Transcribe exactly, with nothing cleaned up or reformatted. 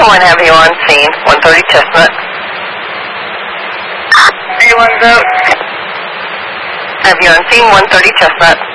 one, have you on scene, one thirty Chestnut. three one out. Have you on scene, one thirty Chestnut.